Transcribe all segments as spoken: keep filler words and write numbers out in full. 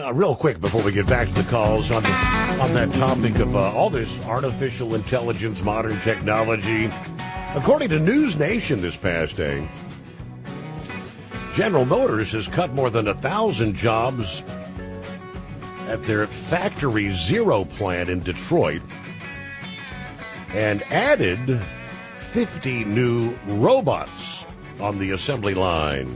Uh, real quick before we get back to the calls on the, on that topic of uh, all this artificial intelligence, modern technology. According to News Nation this past day, General Motors has cut more than a thousand jobs at their Factory Zero plant in Detroit and added fifty new robots on the assembly line,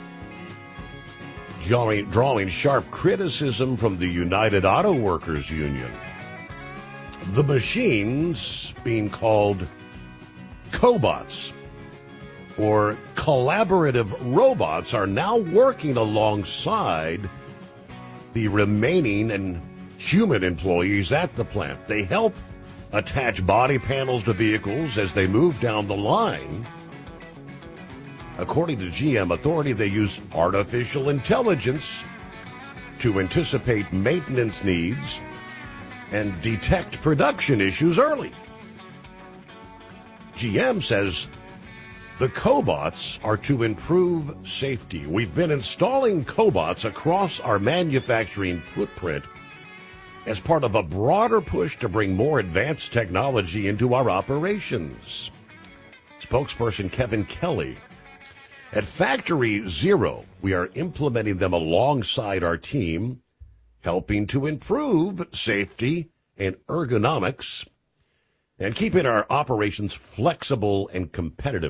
drawing, drawing sharp criticism from the United Auto Workers Union. The machines being called cobots, or collaborative robots, are now working alongside the remaining and human employees at the plant. They help attach body panels to vehicles as they move down the line. According to G M Authority, they use artificial intelligence to anticipate maintenance needs and detect production issues early. G M says the cobots are to improve safety. We've been installing cobots across our manufacturing footprint as part of a broader push to bring more advanced technology into our operations. Spokesperson Kevin Kelly. At Factory Zero, we are implementing them alongside our team, helping to improve safety and ergonomics and keeping our operations flexible and competitive.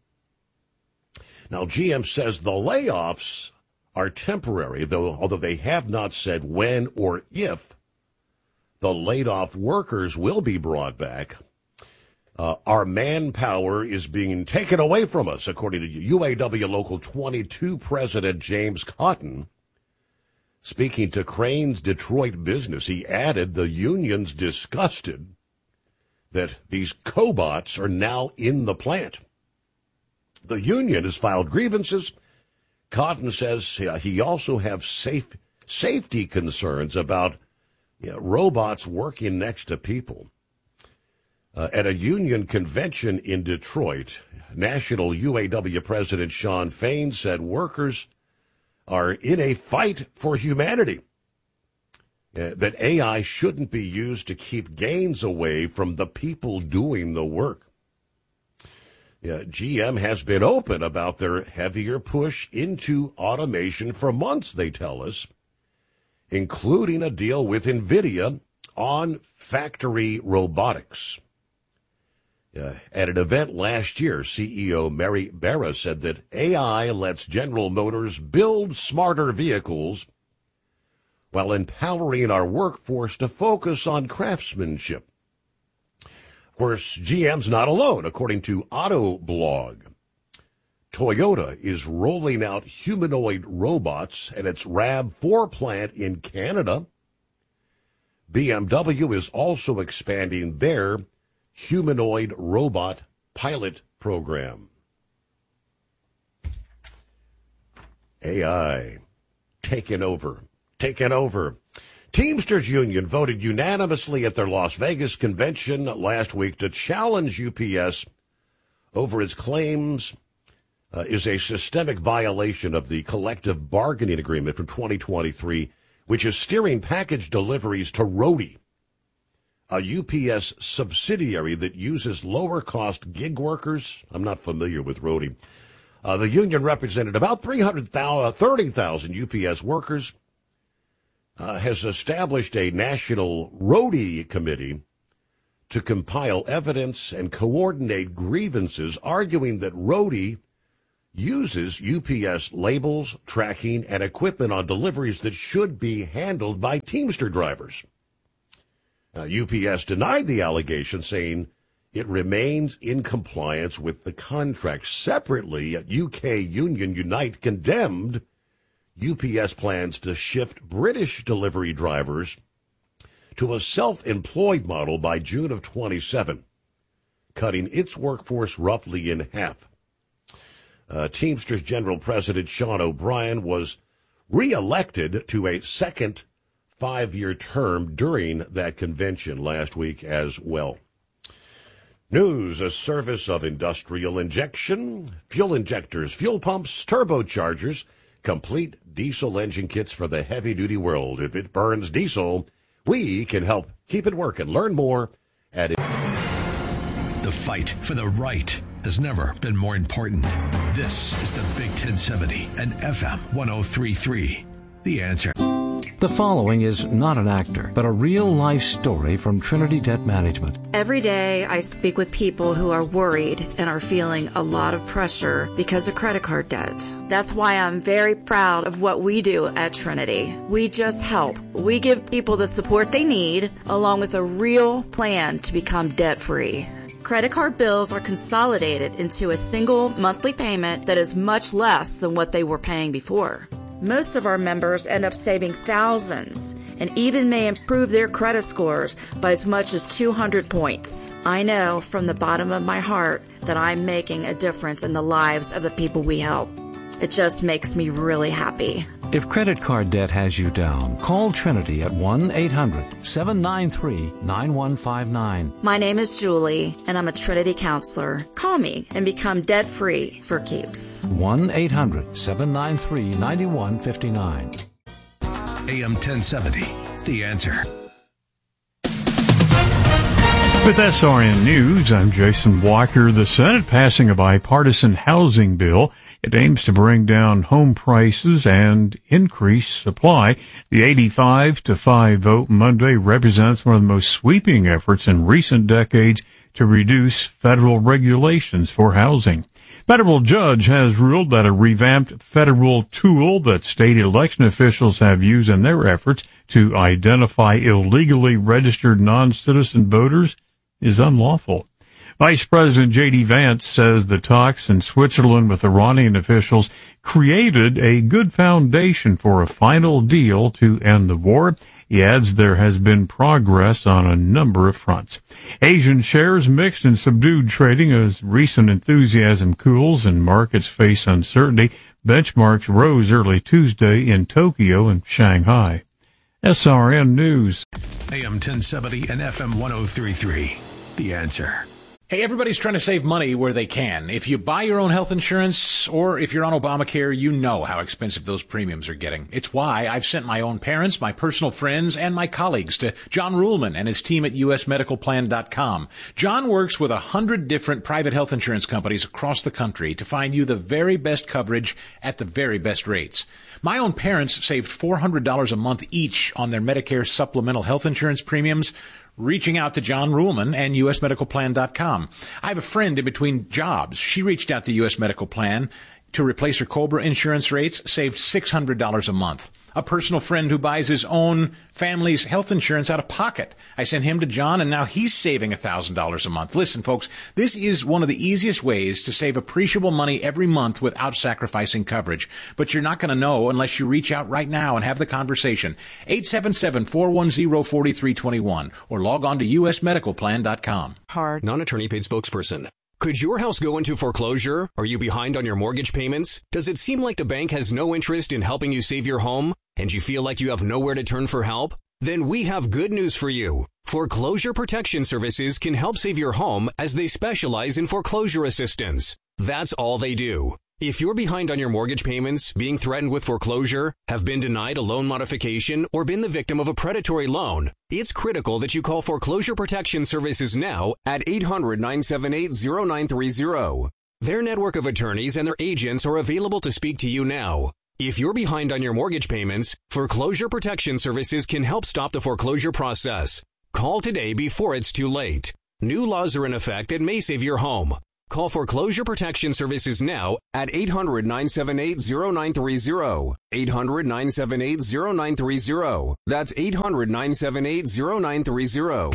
Now, G M says the layoffs are temporary, though, although they have not said when or if the laid-off workers will be brought back. Uh, our manpower is being taken away from us, according to U A W Local twenty-two President James Cotton. Speaking to Crane's Detroit Business, he added the union's disgusted that these cobots are now in the plant. The union has filed grievances. Cotton says uh, he also has safe, safety concerns about you know, robots working next to people. Uh, at a union convention in Detroit, National U A W President Shawn Fain said workers are in a fight for humanity, uh, that A I shouldn't be used to keep gains away from the people doing the work. Uh, G M has been open about their heavier push into automation for months, they tell us, including a deal with NVIDIA on factory robotics. Uh, at an event last year, C E O Mary Barra said that A I lets General Motors build smarter vehicles while empowering our workforce to focus on craftsmanship. Of course, G M's not alone. According to Autoblog, Toyota is rolling out humanoid robots at its RAV four plant in Canada. B M W is also expanding their humanoid robot pilot program. A I taken over, taken over. Teamsters Union voted unanimously at their Las Vegas convention last week to challenge U P S over its claims uh, is a systemic violation of the collective bargaining agreement from twenty twenty-three, which is steering package deliveries to Roadie, a U P S subsidiary that uses lower-cost gig workers. I'm not familiar with Roadie. Uh, the union represented about three hundred thirty thousand U P S workers, uh, has established a national Roadie committee to compile evidence and coordinate grievances, arguing that Roadie uses U P S labels, tracking, and equipment on deliveries that should be handled by Teamster drivers. Uh, U P S denied the allegation, saying it remains in compliance with the contract. Separately, U K union Unite condemned U P S plans to shift British delivery drivers to a self-employed model by June of twenty-seven, cutting its workforce roughly in half. Uh, Teamsters General President Sean O'Brien was reelected to a second five-year term during that convention last week as well. News, a service of Industrial Injection, fuel injectors, fuel pumps, turbochargers, Complete diesel engine kits for the heavy-duty world. If it burns diesel, we can help keep it working. Learn more at it. The fight for the right has never been more important. This is the Big ten seventy and F M one oh three point three. The Answer. The following is not an actor, but a real-life story from Trinity Debt Management. Every day I speak with people who are worried and are feeling a lot of pressure because of credit card debt. That's why I'm very proud of what we do at Trinity. We just help. We give people the support they need, along with a real plan to become debt-free. Credit card bills are consolidated into a single monthly payment that is much less than what they were paying before. Most of our members end up saving thousands and even may improve their credit scores by as much as two hundred points. I know from the bottom of my heart that I'm making a difference in the lives of the people we help. It just makes me really happy. If credit card debt has you down, call Trinity at one eight hundred seven nine three nine one five nine. My name is Julie, and I'm a Trinity counselor. Call me and become debt-free for keeps. one eight hundred seven nine three nine one five nine. A M ten seventy, The Answer. With S R N News, I'm Jason Walker. The Senate passing a bipartisan housing bill. It aims to bring down home prices and increase supply. The eighty-five to five vote Monday represents one of the most sweeping efforts in recent decades to reduce federal regulations for housing. Federal judge has ruled that a revamped federal tool that state election officials have used in their efforts to identify illegally registered non-citizen voters is unlawful. Vice President J D Vance says the talks in Switzerland with Iranian officials created a good foundation for a final deal to end the war. He adds there has been progress on a number of fronts. Asian shares mixed and subdued trading as recent enthusiasm cools and markets face uncertainty. Benchmarks rose early Tuesday in Tokyo and Shanghai. S R N News. A M ten seventy and F M one oh three point three. The Answer. Hey, everybody's trying to save money where they can. If you buy your own health insurance or if you're on Obamacare, you know how expensive those premiums are getting. It's why I've sent my own parents, my personal friends, and my colleagues to John Ruhlman and his team at U S medical plan dot com. John works with a hundred different private health insurance companies across the country to find you the very best coverage at the very best rates. My own parents saved four hundred dollars a month each on their Medicare supplemental health insurance premiums, reaching out to John Ruhlman and U S medical plan dot com. I have a friend in between jobs. She reached out to U S Medical Plan to replace her COBRA insurance rates, saved six hundred dollars a month. A personal friend who buys his own family's health insurance out of pocket. I sent him to John, and now he's saving one thousand dollars a month. Listen, folks, this is one of the easiest ways to save appreciable money every month without sacrificing coverage. But you're not going to know unless you reach out right now and have the conversation. eight seven seven, four one zero, four three two one or log on to U S medical plan dot com. Hard. Non-attorney paid spokesperson. Could your house go into foreclosure? Are you behind on your mortgage payments? Does it seem like the bank has no interest in helping you save your home? And you feel like you have nowhere to turn for help? Then we have good news for you. Foreclosure Protection Services can help save your home as they specialize in foreclosure assistance. That's all they do. If you're behind on your mortgage payments, being threatened with foreclosure, have been denied a loan modification, or been the victim of a predatory loan, it's critical that you call Foreclosure Protection Services now at eight hundred, nine seven eight, zero nine three zero. Their network of attorneys and their agents are available to speak to you now. If you're behind on your mortgage payments, Foreclosure Protection Services can help stop the foreclosure process. Call today before it's too late. New laws are in effect that may save your home. Call Foreclosure Protection Services now at eight hundred, nine seven eight, zero nine three zero. eight hundred, nine seven eight, zero nine three zero. That's eight hundred, nine seven eight, zero nine three zero.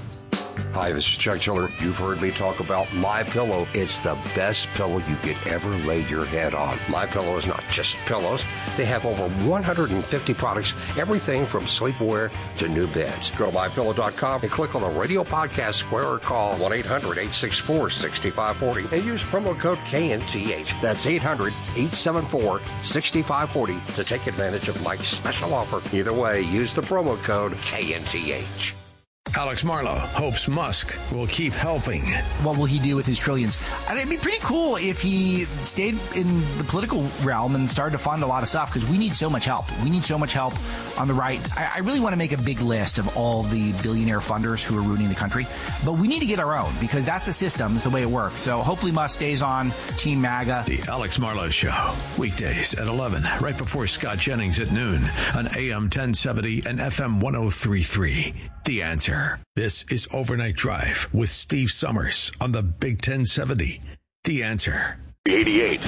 Hi, this is Chuck Chiller. You've heard me talk about MyPillow. It's the best pillow you could ever lay your head on. MyPillow is not just pillows. They have over one hundred fifty products, everything from sleepwear to new beds. Go to my pillow dot com and click on the radio podcast square or call one eight hundred, eight six four, six five four zero and use promo code K N T H. That's eight hundred, eight seven four, six five four zero to take advantage of Mike's special offer. Either way, use the promo code K N T H. Alex Marlow hopes Musk will keep helping. What will he do with his trillions? And it'd be pretty cool if he stayed in the political realm and started to fund a lot of stuff, because we need so much help. We need so much help on the right. I, I really want to make a big list of all the billionaire funders who are ruining the country, but we need to get our own, because that's the system, it's the way it works. So hopefully Musk stays on Team MAGA. The Alex Marlow Show, weekdays at eleven, right before Scott Jennings at noon on A M ten seventy and F M one oh three point three. The Answer. This is Overnight Drive with Steve Summers on the Big ten seventy. The Answer. eighty-eight.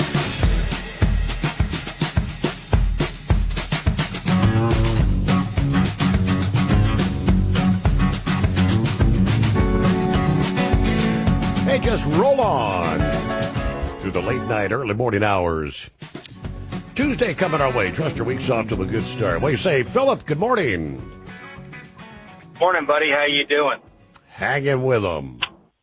Hey, just roll on through the late night, early morning hours. Tuesday coming our way. Trust your week's off to a good start. What do you say, Philip? Good morning. Morning, buddy. How you doing? Hanging with them.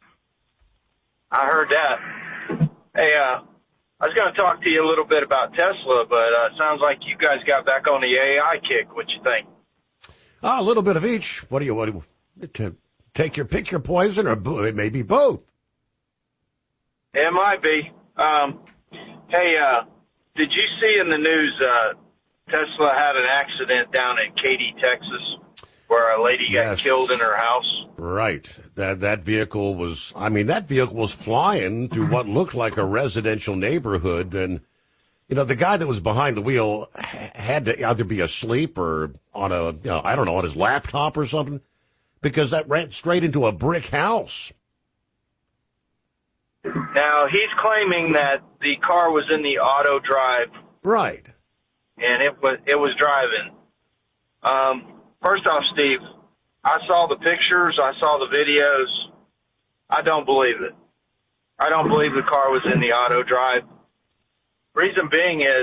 I heard that. Hey, uh, I was going to talk to you a little bit about Tesla, but uh, sounds like you guys got back on the A I kick. What you think? Ah, a little bit of each. What do you want to take your pick your poison, or it may be both? It might be. Um, hey, uh, did you see in the news uh, Tesla had an accident down in Katy, Texas, where a lady got yes. killed in her house? Right. That that vehicle was, I mean, that vehicle was flying through what looked like a residential neighborhood. And, you know, the guy that was behind the wheel had to either be asleep or on a, you know, I don't know, on his laptop or something, because that ran straight into a brick house. Now, he's claiming that the car was in the auto drive. Right. And it was, it was driving. Um, First off, Steve, I saw the pictures, I saw the videos. I don't believe it. I don't believe the car was in the auto drive. Reason being is,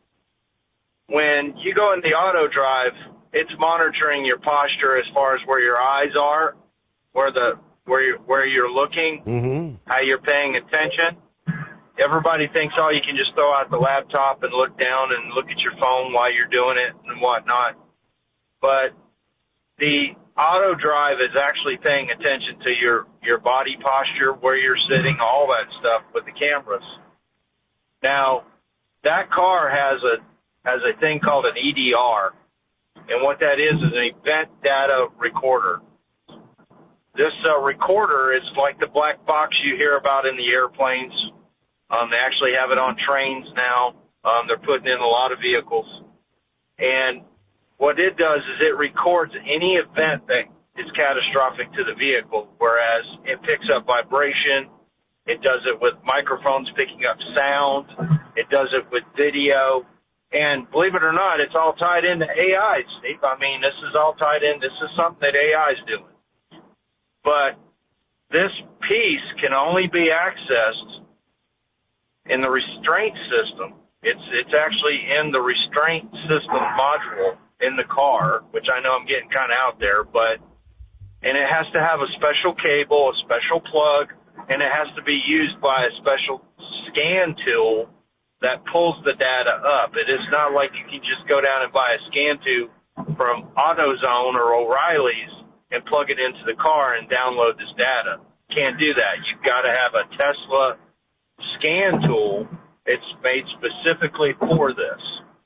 when you go in the auto drive, it's monitoring your posture as far as where your eyes are, where the where you're, where you're looking, mm-hmm. how you're paying attention. Everybody thinks, oh, you can just throw out the laptop and look down and look at your phone while you're doing it and whatnot. But the auto drive is actually paying attention to your, your body posture, where you're sitting, all that stuff with the cameras. Now, that car has a has a thing called an E D R, and what that is is an event data recorder. This uh, recorder is like the black box you hear about in the airplanes. Um, they actually have it on trains now. Um, they're putting in a lot of vehicles. And what it does is it records any event that is catastrophic to the vehicle, whereas it picks up vibration. It does it with microphones picking up sound. It does it with video. And believe it or not, it's all tied into A I, Steve. I mean, this is all tied in. This is something that A I is doing. But this piece can only be accessed in the restraint system. It's it's actually in the restraint system module in the car, which I know I'm getting kind of out there, but, and it has to have a special cable, a special plug, and it has to be used by a special scan tool that pulls the data up. It is not like you can just go down and buy a scan tube from AutoZone or O'Reilly's and plug it into the car and download this data. Can't do that. You've got to have a Tesla scan tool. It's made specifically for this.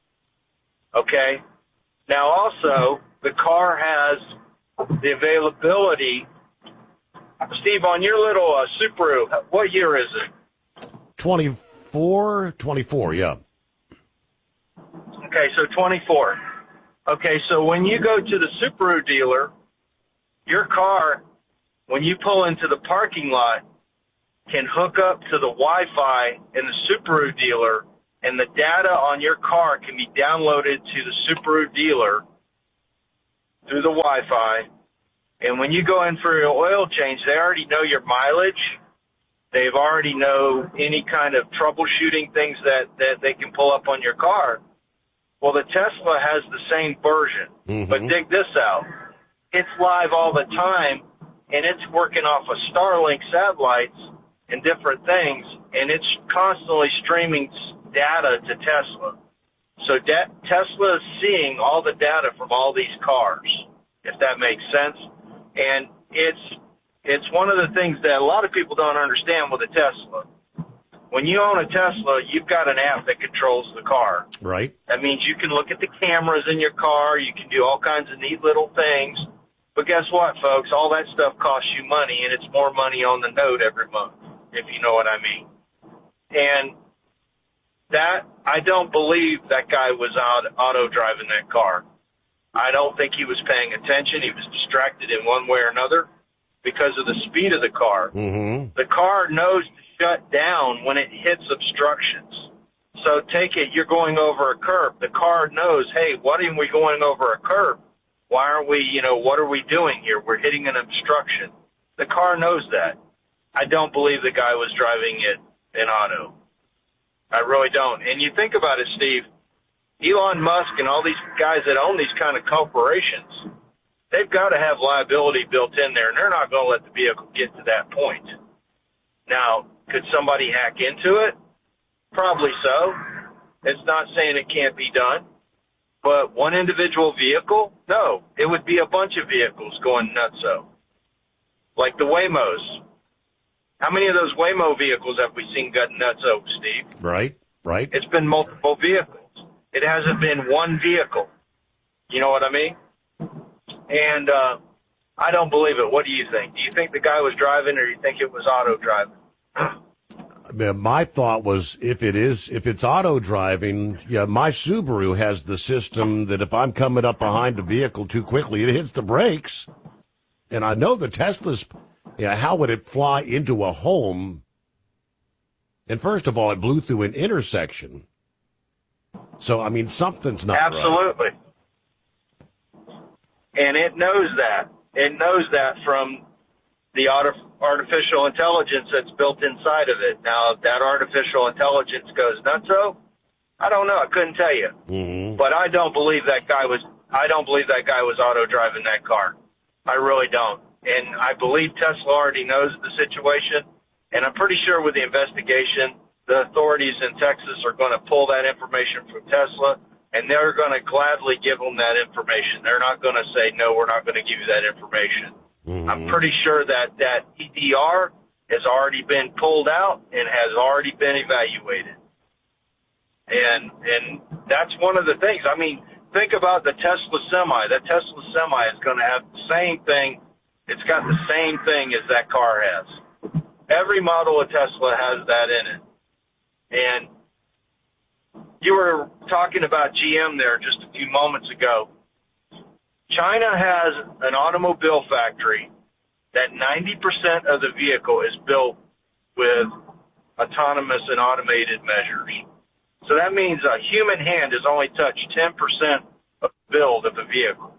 Okay? Now, also, the car has the availability. Steve, on your little uh, Subaru, what year is it? twenty-four, twenty-four, yeah. Okay, so twenty-four. Okay, so when you go to the Subaru dealer, your car, when you pull into the parking lot, can hook up to the Wi-Fi in the Subaru dealer, and the data on your car can be downloaded to the Subaru dealer through the Wi-Fi. And when you go in for your oil change, they already know your mileage. They've already know any kind of troubleshooting things that, that they can pull up on your car. Well, the Tesla has the same version. Mm-hmm. But dig this out. It's live all the time, and it's working off of Starlink satellites and different things, and it's constantly streaming data to Tesla. So da- Tesla is seeing all the data from all these cars, if that makes sense. And it's it's one of the things that a lot of people don't understand with a Tesla. When you own a Tesla, you've got an app that controls the car. Right. That means you can look at the cameras in your car. You can do all kinds of neat little things. But guess what, folks? All that stuff costs you money, and it's more money on the note every month, if you know what I mean. And that, I don't believe that guy was out auto driving that car. I don't think he was paying attention. He was distracted in one way or another because of the speed of the car. Mm-hmm. The car knows to shut down when it hits obstructions. So take it, you're going over a curb. The car knows, hey, what are we going over a curb? Why aren't we, you know, what are we doing here? We're hitting an obstruction. The car knows that. I don't believe the guy was driving it in auto. I really don't. And you think about it, Steve, Elon Musk and all these guys that own these kind of corporations, they've got to have liability built in there, and they're not going to let the vehicle get to that point. Now, could somebody hack into it? Probably so. It's not saying it can't be done. But one individual vehicle? No. It would be a bunch of vehicles going nutso. Like the Waymos. How many of those Waymo vehicles have we seen got nutso, Steve? Right, right. It's been multiple vehicles. It hasn't been one vehicle. You know what I mean? And uh, I don't believe it. What do you think? Do you think the guy was driving, or do you think it was auto driving? My thought was, if it is, if it's auto driving, yeah, my Subaru has the system that if I'm coming up behind a vehicle too quickly, it hits the brakes. And I know the Tesla's, yeah, how would it fly into a home? And first of all, it blew through an intersection. So, I mean, something's not Absolutely. right. And it knows that. It knows that from the auto, artificial intelligence that's built inside of it. Now, if that artificial intelligence goes nutso, I don't know. I couldn't tell you. Mm-hmm. But I don't believe that guy was. I don't believe that guy was auto driving that car. I really don't. And I believe Tesla already knows the situation. And I'm pretty sure with the investigation, the authorities in Texas are going to pull that information from Tesla, and they're going to gladly give them that information. They're not going to say, no, we're not going to give you that information. Mm-hmm. I'm pretty sure that that E D R has already been pulled out and has already been evaluated. And and that's one of the things. I mean, think about the Tesla Semi. That Tesla Semi is going to have the same thing. It's got the same thing as that car has. Every model of Tesla has that in it. And you were talking about G M there just a few moments ago. China has an automobile factory that ninety percent of the vehicle is built with autonomous and automated measures. So that means a human hand has only touched ten percent of the build of the vehicle.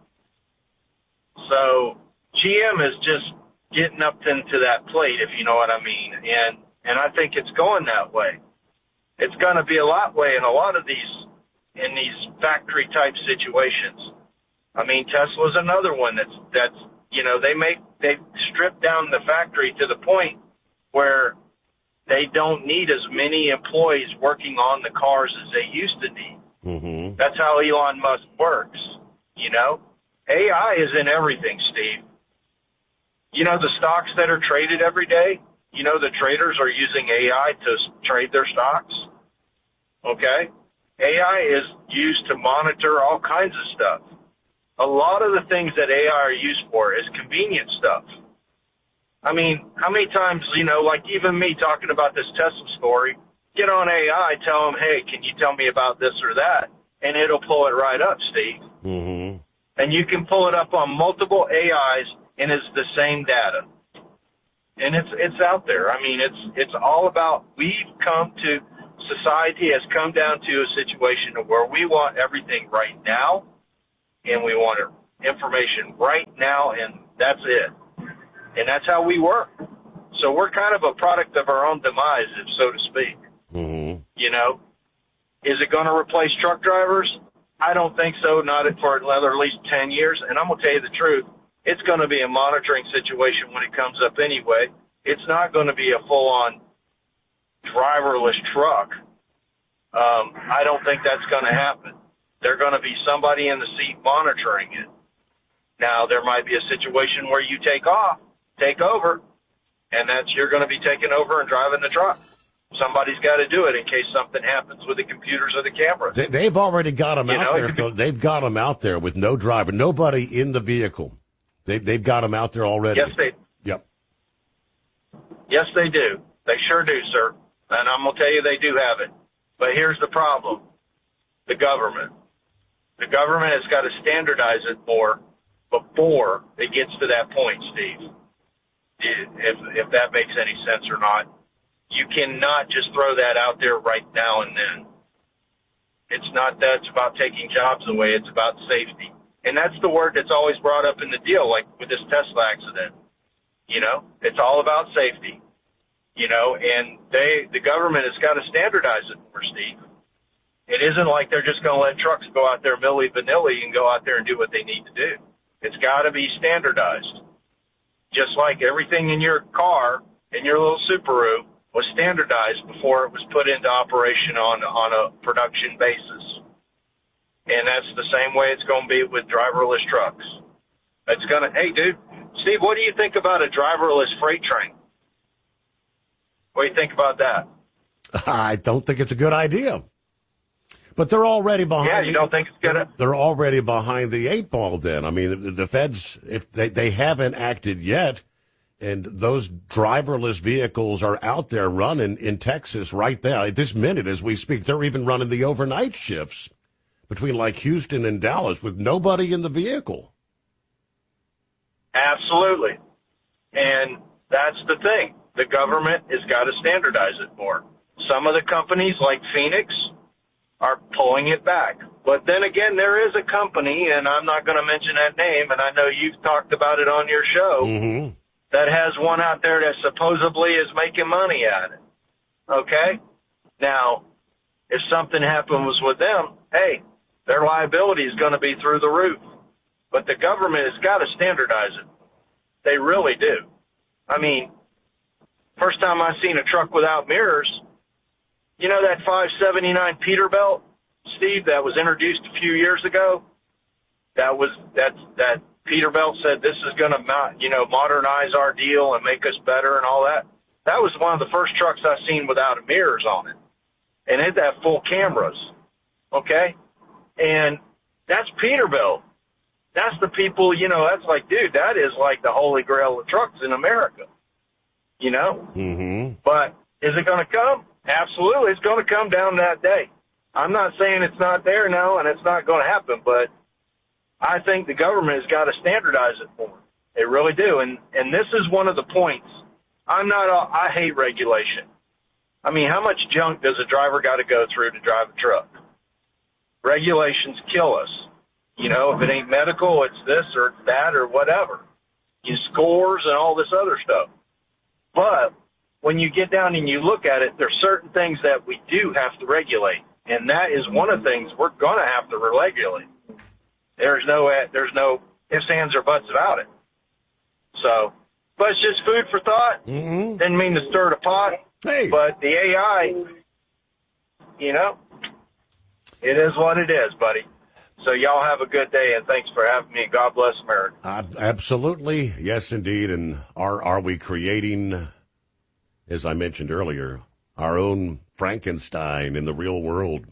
So G M is just getting up into that plate, if you know what I mean. And, and I think it's going that way. It's going to be a lot way in a lot of these, in these factory type situations. I mean, Tesla's another one that's, that's, you know, they make, they strip down the factory to the point where they don't need as many employees working on the cars as they used to need. Mm-hmm. That's how Elon Musk works, you know? A I is in everything, Steve. You know, the stocks that are traded every day, you know, the traders are using A I to trade their stocks, okay? A I is used to monitor all kinds of stuff. A lot of the things that A I are used for is convenient stuff. I mean, how many times, you know, like even me talking about this Tesla story, get on A I, tell them, hey, can you tell me about this or that? And it'll pull it right up, Steve. Mm-hmm. And you can pull it up on multiple A Is, and it's the same data. And it's it's out there. I mean, it's it's all about, we've come to, society has come down to a situation of where we want everything right now, and we want information right now, and that's it. And that's how we work. So we're kind of a product of our own demise, if so to speak. Mm-hmm. You know, is it going to replace truck drivers? I don't think so, not for another at least ten years. And I'm going to tell you the truth. It's going to be a monitoring situation when it comes up anyway. It's not going to be a full-on driverless truck. Um, I don't think that's going to happen. There's going to be somebody in the seat monitoring it. Now, there might be a situation where you take off take over, and that's you're going to be taking over and driving the truck. Somebody's got to do it in case something happens with the computers or the cameras. They, they've already got them you out know, there. Phil. They've got them out there with no driver, nobody in the vehicle. They, they've got them out there already. Yes, they. Yep. Yes, they do. They sure do, sir. And I'm going to tell you they do have it. But here's the problem. The government. The government has got to standardize it more before it gets to that point, Steve. If, if that makes any sense or not. You cannot just throw that out there right now and then. It's not that it's about taking jobs away. It's about safety. And that's the word that's always brought up in the deal, like with this Tesla accident. You know, it's all about safety. You know, and they, the government has got to standardize it for Steve. It isn't like they're just going to let trucks go out there milly-vanilly and go out there and do what they need to do. It's got to be standardized. Just like everything in your car, in your little Subaru, was standardized before it was put into operation on, on a production basis. And that's the same way it's going to be with driverless trucks. It's going to, hey, dude, Steve, what do you think about a driverless freight train? What do you think about that? I don't think it's a good idea. But they're already behind. Yeah, you don't think it's good? They're already behind the eight ball then. I mean, the, the feds, if they, they haven't acted yet, and those driverless vehicles are out there running in Texas right now. At this minute as we speak, they're even running the overnight shifts between like Houston and Dallas with nobody in the vehicle. Absolutely. And that's the thing. The government has got to standardize it more. Some of the companies like Phoenix are pulling it back. But then again, there is a company, and I'm not going to mention that name, and I know you've talked about it on your show, mm-hmm. that has one out there that supposedly is making money at it. Okay? Now, if something happens with them, hey, their liability is going to be through the roof. But the government has got to standardize it. They really do. I mean, first time I seen a truck without mirrors, you know that five seventy-nine Peterbilt, Steve, that was introduced a few years ago? That was, that, that Peterbilt said this is going to, you know, modernize our deal and make us better and all that. That was one of the first trucks I seen without mirrors on it. And it had full cameras. Okay? And that's Peterbilt. That's the people, you know, that's like, dude, that is like the holy grail of trucks in America. You know? Mm-hmm. But is it going to come? Absolutely. It's going to come down that day. I'm not saying it's not there now and it's not going to happen, but I think the government has got to standardize it more. They really do. And, and this is one of the points. I'm not, a, I hate regulation. I mean, how much junk does a driver got to go through to drive a truck? Regulations kill us. You know, if it ain't medical, it's this or it's that or whatever. You scores and all this other stuff. But when you get down and you look at it, there's certain things that we do have to regulate. And that is one of the things we're going to have to regulate. There's no, there's no ifs, ands, or buts about it. So, but it's just food for thought. Mm-hmm. Didn't mean to stir the pot. Hey. But the A I, you know, it is what it is, buddy. So y'all have a good day, and thanks for having me. God bless America. Uh, absolutely. Yes, indeed. And are are we creating, as I mentioned earlier, our own Frankenstein in the real world?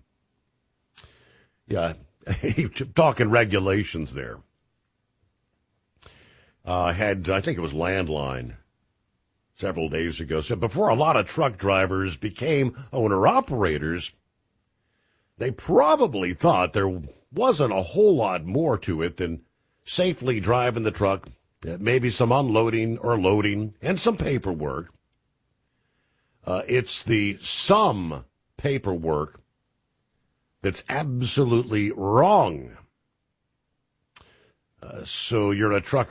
Yeah. Talking regulations there. Uh, had, I think it was Landline several days ago, said before a lot of truck drivers became owner-operators, they probably thought there wasn't a whole lot more to it than safely driving the truck, maybe some unloading or loading, and some paperwork. Uh, it's the some paperwork that's absolutely wrong. Uh, so you're a trucker.